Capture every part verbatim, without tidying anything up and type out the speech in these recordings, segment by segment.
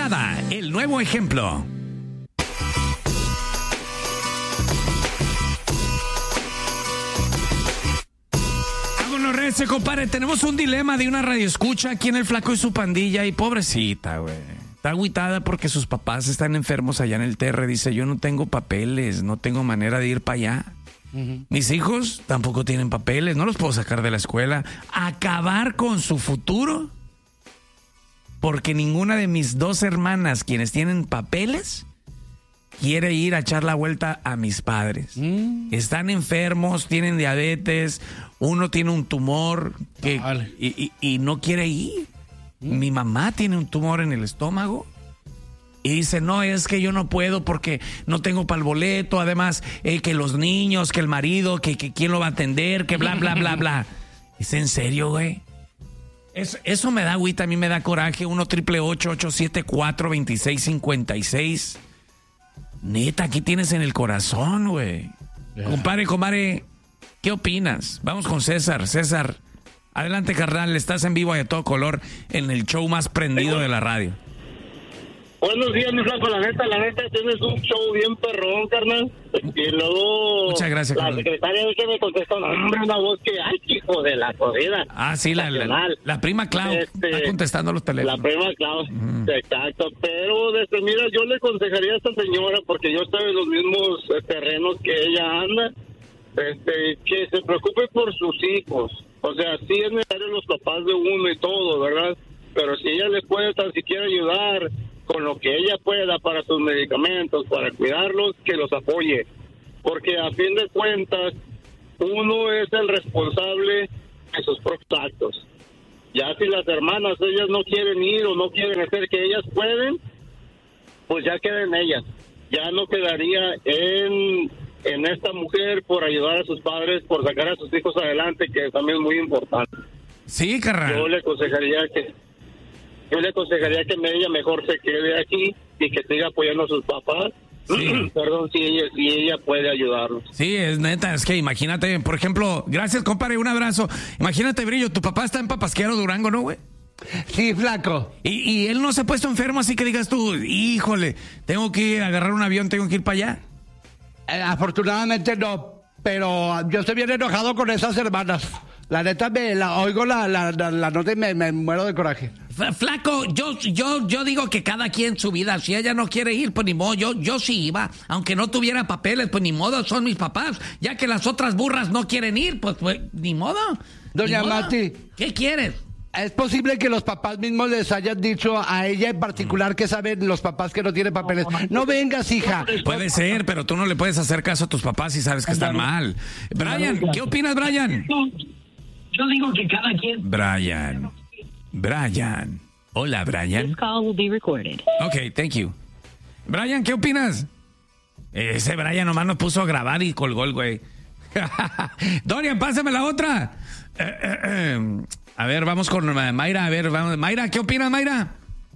Manada, el nuevo ejemplo. Vámonos, Rece, compadre. Tenemos un dilema de una radioescucha aquí en El Flaco y su pandilla. Y pobrecita, güey. Está agüitada porque sus papás están enfermos allá en el T R. Dice, yo no tengo papeles, no tengo manera de ir para allá. Uh-huh. Mis hijos tampoco tienen papeles, no los puedo sacar de la escuela. Acabar con su futuro porque ninguna de mis dos hermanas, quienes tienen papeles, quiere ir a echar la vuelta a mis padres. Mm. Están enfermos, tienen diabetes, uno tiene un tumor que, vale. y, y, y no quiere ir. Mm. Mi mamá tiene un tumor en el estómago y dice, no, es que yo no puedo porque no tengo para el boleto, además eh, que los niños, que el marido, que, que quién lo va a atender, que bla, bla, bla, bla. ¿Es en serio, güey? Eso, eso me da agüita, a mí me da coraje. uno triple ocho, ocho siete cuatro, dos seis cinco seis. Neta, aquí tienes en el corazón, güey. Yeah. Compadre, compadre, ¿qué opinas? Vamos con César. César, adelante, carnal. Estás en vivo y a todo color en el show más prendido de la radio. Buenos días, mi flaco. La neta, la neta, tienes un show bien perrón, carnal. Y luego... Muchas gracias, la carnal. secretaria que me contestó, no, hombre, una voz que, ay, hijo de la corrida. Ah, sí, la, la, la prima Clau este, está contestando los teléfonos. La prima Clau, mm. exacto. Pero, desde, mira, yo le aconsejaría a esta señora, porque yo estoy en los mismos eh, terrenos que ella anda, este, que se preocupe por sus hijos. O sea, sí es necesario los papás de uno y todo, ¿verdad? Pero si ella le puede tan siquiera ayudar con lo que ella pueda para sus medicamentos, para cuidarlos, que los apoye. Porque a fin de cuentas, uno es el responsable de sus propios actos. Ya si las hermanas, ellas no quieren ir o no quieren hacer que ellas pueden, pues ya queden ellas. Ya no quedaría en, en esta mujer por ayudar a sus padres, por sacar a sus hijos adelante, que también es muy importante. Sí, carnal. Yo le aconsejaría que... Yo le aconsejaría que ella mejor se quede aquí y que siga apoyando a sus papás. Sí. Perdón, si ella, si ella puede ayudarlos. Sí, es neta, es que imagínate, por ejemplo, gracias, compadre, un abrazo. Imagínate, Brillo, tu papá está en Papasquiaro, Durango, ¿no, güey? Sí, flaco. Y, y él no se ha puesto enfermo, así que digas tú, híjole, tengo que agarrar un avión, tengo que ir para allá. Eh, afortunadamente no, pero yo estoy bien enojado con esas hermanas. La neta, me la oigo la, la, la, la nota y me, me muero de coraje. Flaco, yo, yo, yo digo que cada quien su vida. Si ella no quiere ir, pues ni modo. Yo, yo sí iba, aunque no tuviera papeles, pues ni modo, son mis papás. Ya que las otras burras no quieren ir, pues, pues ni modo. Doña ni modo. Mati, ¿qué quieres? ¿Es posible que los papás mismos les hayan dicho a ella en particular que saben los papás que no tienen papeles? No vengas, hija. Puede ser, pero tú no le puedes hacer caso a tus papás si sabes que están mal. Brian, ¿qué opinas, Brian? Yo digo que cada quien... Brian. Brian. Hola, Brian. This call will be recorded. Ok, thank you. Brian, ¿qué opinas? Ese Brian nomás nos puso a grabar y colgó el güey. Dorian, pásame la otra. Eh, eh, eh. A ver, vamos con Mayra. A ver, vamos. Mayra, ¿qué opinas, Mayra?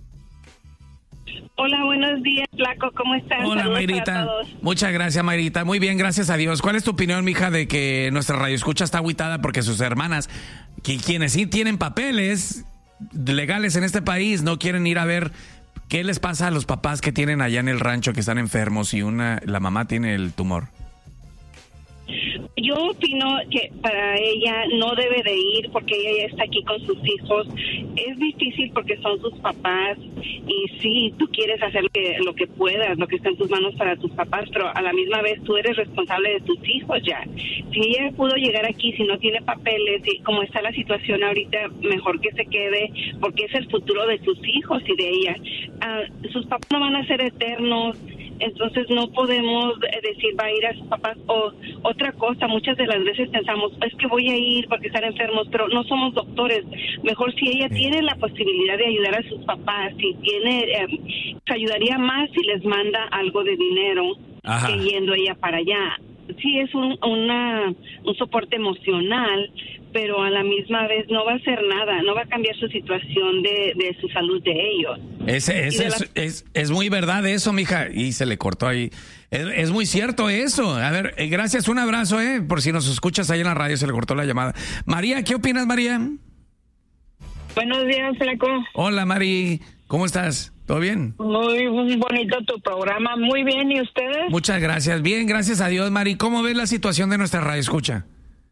Hola, buenos días, Flaco, ¿cómo estás? Hola, Saludos Mayrita. Muchas gracias, Mayrita. Muy bien, gracias a Dios. ¿Cuál es tu opinión, mija, de que nuestra radioescucha está agüitada porque sus hermanas, que quienes sí tienen papeles legales en este país, no quieren ir a ver qué les pasa a los papás que tienen allá en el rancho que están enfermos y una la mamá tiene el tumor? Yo opino que para ella no debe de ir porque ella ya está aquí con sus hijos. Es difícil porque son sus papás y sí, tú quieres hacer lo que, lo que puedas, lo que está en tus manos para tus papás, pero a la misma vez tú eres responsable de tus hijos ya. Si ella pudo llegar aquí, si no tiene papeles, y como está la situación ahorita, mejor que se quede porque es el futuro de sus hijos y de ella. Uh, sus papás no van a ser eternos. Entonces no podemos decir va a ir a sus papás o otra cosa. Muchas de las veces pensamos es que voy a ir porque están enfermos, pero no somos doctores. Mejor si ella tiene la posibilidad de ayudar a sus papás, si tiene, eh, se ayudaría más si les manda algo de dinero. Ajá. Que yendo ella para allá. Sí es un, una, un soporte emocional, pero a la misma vez no va a hacer nada, no va a cambiar su situación de, de su salud de ellos. Ese, ese es, la... es, es muy verdad eso, mija, y se le cortó ahí. Es, es muy cierto eso. A ver, eh, gracias, un abrazo, eh, por si nos escuchas ahí en la radio, se le cortó la llamada. María, ¿qué opinas, María? Buenos días, Flaco. Hola, Mari, ¿cómo estás? ¿Todo bien? Muy bonito tu programa, muy bien, ¿y ustedes? Muchas gracias, bien, gracias a Dios, Mari. ¿Cómo ves la situación de nuestra radio escucha?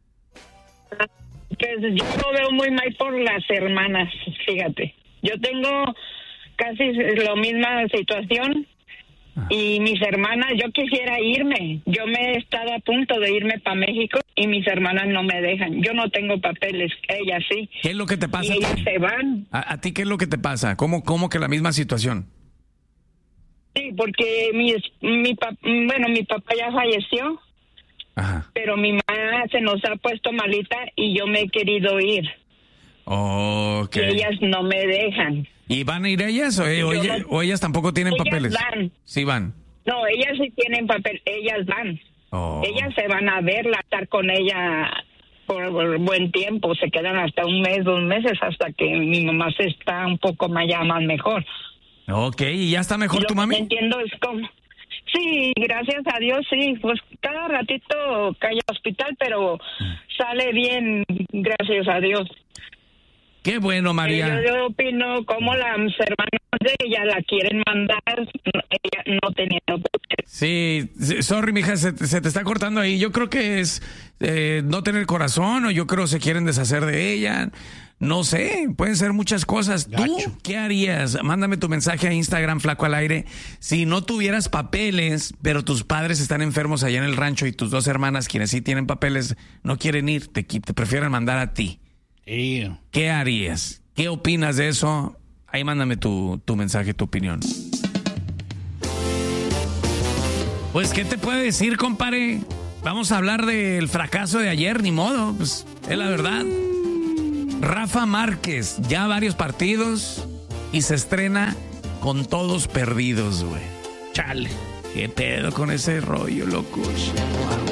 Pues yo lo veo muy mal por las hermanas, fíjate. Yo tengo casi la misma situación y mis hermanas, yo quisiera irme. Yo me he estado a punto de irme para México y mis hermanas no me dejan. Yo no tengo papeles, ellas sí. ¿Qué es lo que te pasa? Y ellas se van. ¿A, a ti qué es lo que te pasa? ¿Cómo, cómo que la misma situación? Sí, porque mi, mi pap, bueno, mi papá ya falleció. Ajá. Pero mi mamá se nos ha puesto malita y yo me he querido ir. Okay. Y ellas no me dejan. ¿Y van a ir ellas o, o, ella, no, o ellas tampoco tienen ellas papeles? Van. Sí van. No, ellas sí tienen papel, ellas van. Oh. Ellas se van a verla, estar con ella por buen tiempo, se quedan hasta un mes, dos meses, hasta que mi mamá se está un poco más, ya más mejor. Ok, ¿y ya está mejor tu mami? Lo que entiendo es como... Sí, gracias a Dios, sí, pues cada ratito cae al hospital, pero sale bien, gracias a Dios. Qué bueno, María. Yo, yo opino como las hermanas de ella la quieren mandar, ella no tenía papeles. Sí, sorry, mija, se, se te está cortando ahí. Yo creo que es eh, no tener corazón, o yo creo se quieren deshacer de ella. No sé, pueden ser muchas cosas. ¿Tú qué harías? Mándame tu mensaje a Instagram, Flaco al Aire. Si no tuvieras papeles, pero tus padres están enfermos allá en el rancho y tus dos hermanas, quienes sí tienen papeles, no quieren ir, te, te prefieren mandar a ti. Sí. ¿Qué harías? ¿Qué opinas de eso? Ahí mándame tu, tu mensaje, tu opinión. Pues, ¿qué te puede decir, compadre? Vamos a hablar del fracaso de ayer, ni modo, pues es la verdad. Rafa Márquez, ya varios partidos y se estrena con todos perdidos, güey. Chale, qué pedo con ese rollo, loco.